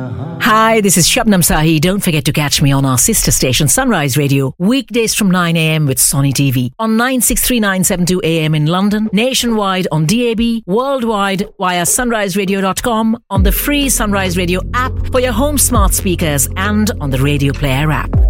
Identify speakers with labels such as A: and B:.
A: Hi, this is Shabnam Sahi. Don't forget to catch me on our sister station Sunrise Radio weekdays from 9 a.m. with Sony TV on 963972 AM in London, nationwide on DAB, worldwide via sunriseradio.com, on the free Sunrise Radio app for your home smart speakers and on the Radio Player app.